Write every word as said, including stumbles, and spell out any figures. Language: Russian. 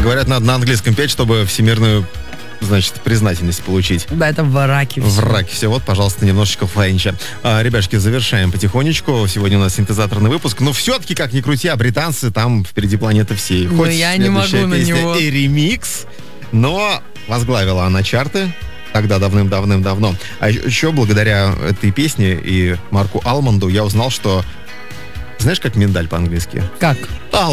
Говорят, надо на английском петь, чтобы всемирную, значит, признательность получить. Да, это в раке все. В раке все. Вот, пожалуйста, немножечко френча. А, ребяшки, завершаем потихонечку. Сегодня у нас синтезаторный выпуск. Но все-таки, как ни крути, а британцы там впереди планеты всей. Но я не могу на него. И ремикс, но возглавила она чарты тогда давным-давным-давно. А еще благодаря этой песне и Марку Алмонду я узнал, что... Знаешь, как миндаль по-английски? Как?